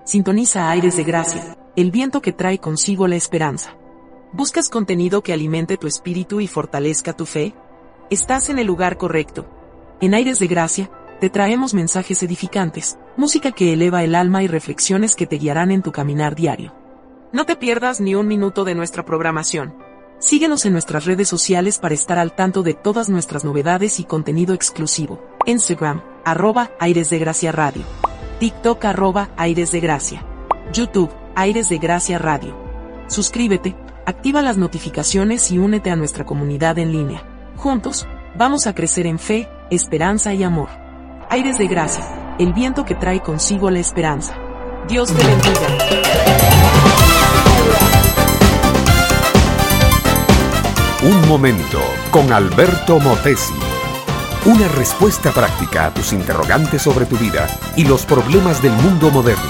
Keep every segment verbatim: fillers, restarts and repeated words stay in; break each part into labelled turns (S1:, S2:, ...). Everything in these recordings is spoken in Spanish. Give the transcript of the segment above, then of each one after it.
S1: Sintoniza Aires de Gracia, el viento que trae consigo la esperanza. ¿Buscas contenido que alimente tu espíritu y fortalezca tu fe? Estás en el lugar correcto. En Aires de Gracia, te traemos mensajes edificantes, música que eleva el alma y reflexiones que te guiarán en tu caminar diario. No te pierdas ni un minuto de nuestra programación. Síguenos en nuestras redes sociales para estar al tanto de todas nuestras novedades y contenido exclusivo. Instagram, arroba Aires de Gracia Radio. TikTok, arroba Aires de Gracia. YouTube, Aires de Gracia Radio. Suscríbete, activa las notificaciones y únete a nuestra comunidad en línea. Juntos, vamos a crecer en fe, esperanza y amor. Aires de Gracia, el viento que trae consigo la esperanza. Dios te bendiga.
S2: Un momento con Alberto Motesi. Una respuesta práctica a tus interrogantes sobre tu vida y los problemas del mundo moderno.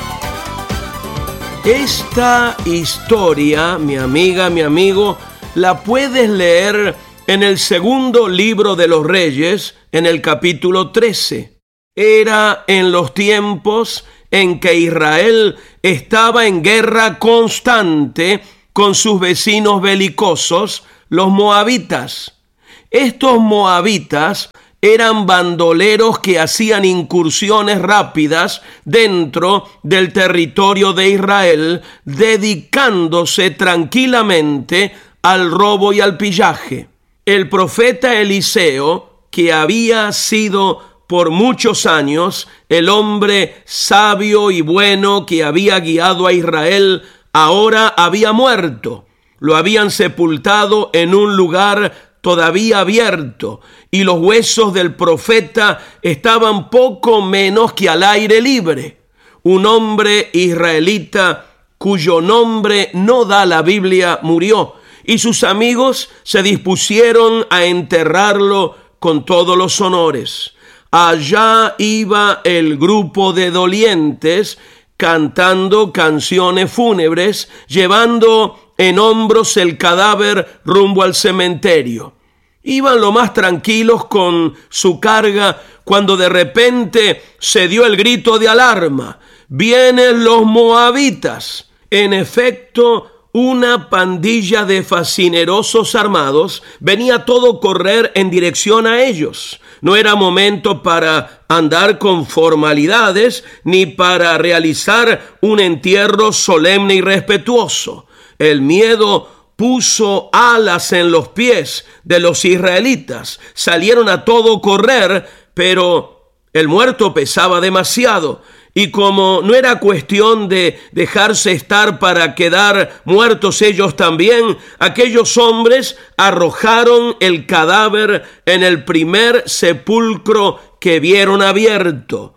S3: Esta historia, mi amiga, mi amigo, la puedes leer en el segundo libro de los Reyes, en el capítulo trece. Era en los tiempos en que Israel estaba en guerra constante con sus vecinos belicosos, los moabitas. Estos moabitas eran bandoleros que hacían incursiones rápidas dentro del territorio de Israel, dedicándose tranquilamente al robo y al pillaje. El profeta Eliseo, que había sido por muchos años el hombre sabio y bueno que había guiado a Israel, ahora había muerto. Lo habían sepultado en un lugar todavía abierto, y los huesos del profeta estaban poco menos que al aire libre. Un hombre israelita cuyo nombre no da la Biblia murió, y sus amigos se dispusieron a enterrarlo con todos los honores. Allá iba el grupo de dolientes cantando canciones fúnebres, llevando en hombros el cadáver rumbo al cementerio. Iban lo más tranquilos con su carga cuando de repente se dio el grito de alarma. ¡Vienen los moabitas! En efecto, una pandilla de fascinerosos armados venía a todo correr en dirección a ellos. No era momento para andar con formalidades ni para realizar un entierro solemne y respetuoso. El miedo puso alas en los pies de los israelitas. Salieron a todo correr, pero el muerto pesaba demasiado. Y como no era cuestión de dejarse estar para quedar muertos ellos también, aquellos hombres arrojaron el cadáver en el primer sepulcro que vieron abierto.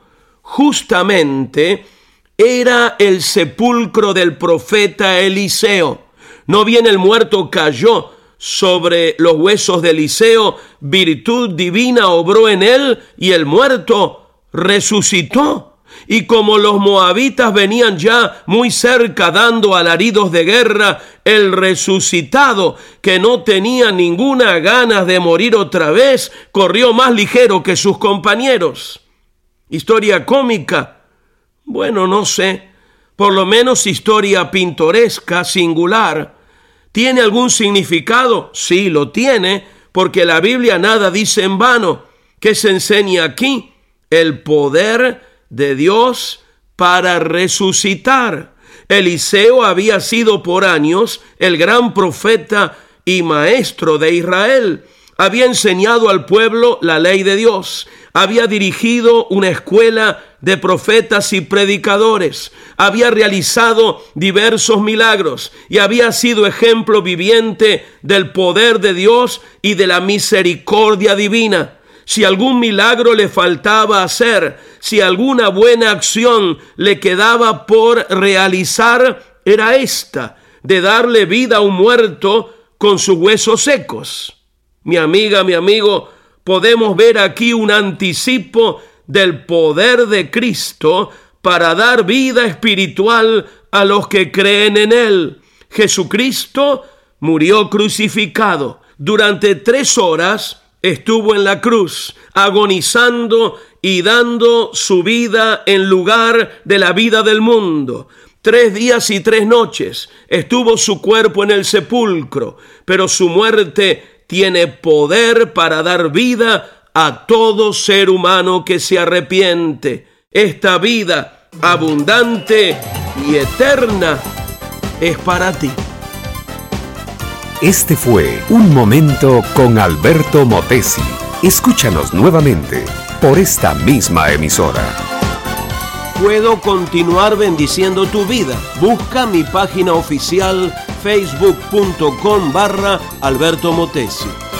S3: Justamente era el sepulcro del profeta Eliseo. No bien el muerto cayó sobre los huesos de Eliseo, virtud divina obró en él y el muerto resucitó. Y como los moabitas venían ya muy cerca dando alaridos de guerra, el resucitado, que no tenía ninguna ganas de morir otra vez, corrió más ligero que sus compañeros. Historia cómica. Bueno, no sé, por lo menos historia pintoresca, singular. ¿Tiene algún significado? Sí, lo tiene, porque la Biblia nada dice en vano. ¿Qué se enseña aquí? El poder de Dios para resucitar. Eliseo había sido por años el gran profeta y maestro de Israel. Había enseñado al pueblo la ley de Dios. Había dirigido una escuela de profetas y predicadores. Había realizado diversos milagros y había sido ejemplo viviente del poder de Dios y de la misericordia divina. Si algún milagro le faltaba hacer, si alguna buena acción le quedaba por realizar, era esta, de darle vida a un muerto con sus huesos secos. Mi amiga, mi amigo, podemos ver aquí un anticipo del poder de Cristo para dar vida espiritual a los que creen en Él. Jesucristo murió crucificado. Durante tres horas estuvo en la cruz, agonizando y dando su vida en lugar de la vida del mundo. Tres días y tres noches estuvo su cuerpo en el sepulcro, pero su muerte tiene poder para dar vida a todo ser humano que se arrepiente. Esta vida abundante y eterna es para ti.
S2: Este fue Un Momento con Alberto Motesi. Escúchanos nuevamente por esta misma emisora.
S3: Puedo continuar bendiciendo tu vida. Busca mi página oficial facebook punto com barra Alberto Motesi.